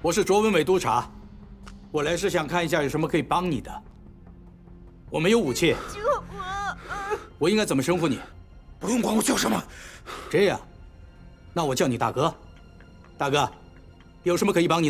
我是卓文伟督察，我来是想看一下有什么可以帮你的。我没有武器， 救我！ 我应该怎么称呼你？ 不用管我叫什么。 这样，那我叫你大哥。大哥，有什么可以帮你？